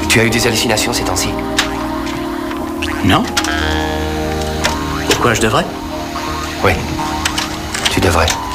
Tu as eu des hallucinations ces temps-ci? Non. Pourquoi je devrais? Oui, tu devrais.